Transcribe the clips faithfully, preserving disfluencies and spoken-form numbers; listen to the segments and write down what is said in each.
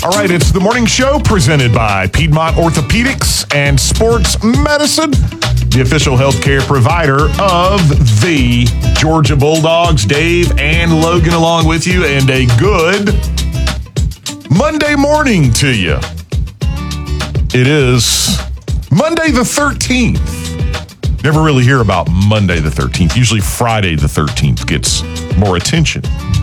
All right, it's the morning show presented by Piedmont Orthopedics and Sports Medicine, the official healthcare provider of the Georgia Bulldogs. Dave and Logan along with you, and a good Monday morning to you. It is Monday the thirteenth. Never really hear about Monday the thirteenth. Usually Friday the thirteenth gets more attention.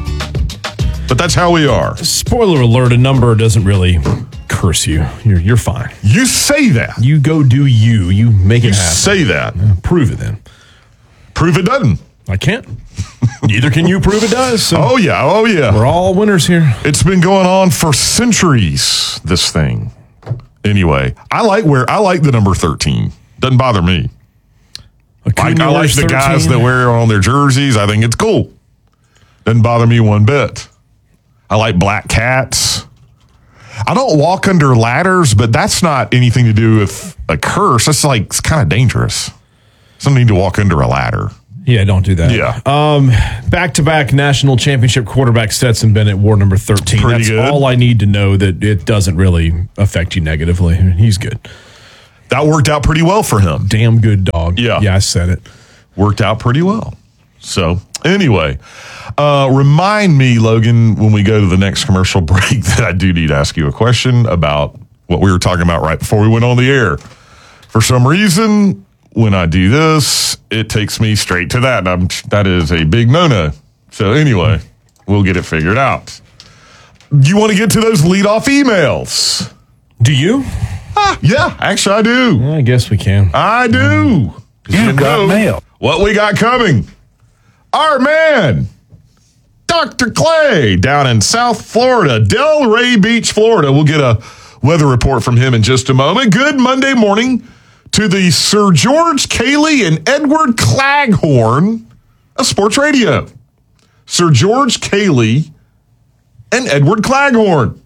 But that's how we are. Spoiler alert, a number doesn't really curse you. You're you're fine. You say that. You go do you. You make it You happen. say that. Yeah, prove it then. Prove it doesn't. I can't. Neither can you prove it does. So Oh, yeah. Oh, yeah. we're all winners here. It's been going on for centuries, this thing. Anyway, I like where I like the number thirteen. Doesn't bother me. Like, I like the guys that wear it on their jerseys. I think it's cool. Doesn't bother me one bit. I like black cats. I don't walk under ladders, but that's not anything to do with a curse. That's like, it's kind of dangerous. Some need to walk under a ladder. Yeah, don't do that. Yeah. Um, back-to-back national championship quarterback Stetson Bennett wore number thirteen. Pretty That's good. all I need to know that it doesn't really affect you negatively. I mean, he's good. That worked out pretty well for him. Damn good dog. Yeah. Yeah, I said it. Worked out pretty well. So, anyway, uh, remind me, Logan, when we go to the next commercial break, that I do need to ask you a question about what we were talking about right before we went on the air. For some reason, when I do this, it takes me straight to that. And I'm, that is a big no-no. So, anyway, we'll get it figured out. You want to get to those leadoff emails? Do you? Ah, yeah, actually, I do. I guess we can. I do. You got mail. What we got coming? Our man, Doctor Clay, down in South Florida, Delray Beach, Florida. We'll get a weather report from him in just a moment. Good Monday morning to the Sir George Cayley and Edward Claghorn of Sports Radio. Sir George Cayley and Edward Claghorn.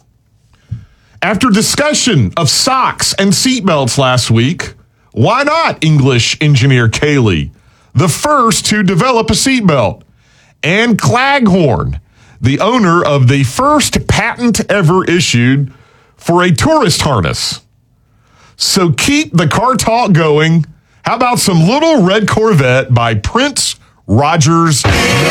After discussion of socks and seatbelts last week, why not English engineer Cayley, the first to develop a seatbelt, and Claghorn, the owner of the first patent ever issued for a tourist harness? So keep the car talk going. How about some Little Red Corvette by Prince Rogers?